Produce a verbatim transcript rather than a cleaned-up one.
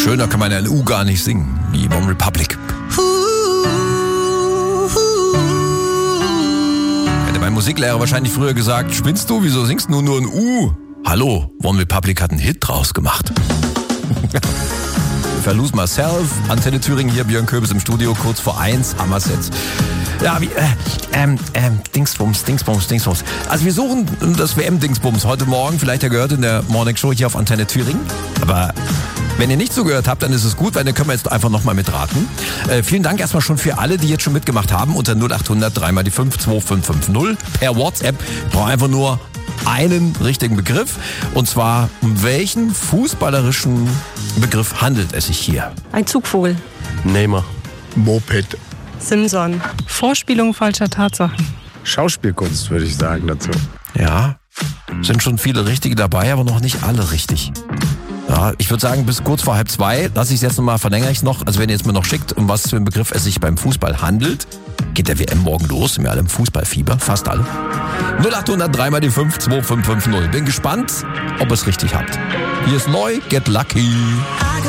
Schöner kann man ja ein U gar nicht singen, wie One Republic. Hätte mein Musiklehrer wahrscheinlich früher gesagt, spinnst du, wieso singst du nur ein U? Hallo, One Republic hat einen Hit draus gemacht. Verlose Myself, Antenne Thüringen hier, Björn Köbis im Studio, kurz vor eins, Hammer-Sets. Ja, wie, äh, ähm, ähm, Dingsbums, Dingsbums, Dingsbums. Also wir suchen das W M-Dingsbums heute Morgen, vielleicht ja gehört in der Morning Show hier auf Antenne Thüringen. Aber wenn ihr nicht zugehört habt, dann ist es gut, weil dann können wir jetzt einfach nochmal mitraten. Äh, vielen Dank erstmal schon für alle, die jetzt schon mitgemacht haben, unter null acht hundert drei mal die fünf zwei fünf fünf null per WhatsApp. Braucht einfach nur einen richtigen Begriff. Und zwar, um welchen fußballerischen Begriff handelt es sich hier? Ein Zugvogel. Neymar. Moped. Simson. Vorspielung falscher Tatsachen. Schauspielkunst, würde ich sagen dazu. Ja, sind schon viele Richtige dabei, aber noch nicht alle richtig. Ja, ich würde sagen, bis kurz vor halb zwei, lasse ich es jetzt nochmal, verlängere ich es noch. Also wenn ihr jetzt mir noch schickt, um was für einen Begriff es sich beim Fußball handelt, geht der W M morgen los, sind wir alle im Fußballfieber, fast alle. null acht hundert drei mal die fünf zwei fünf fünf null. Bin gespannt, ob ihr es richtig habt. Hier ist neu, Get Lucky.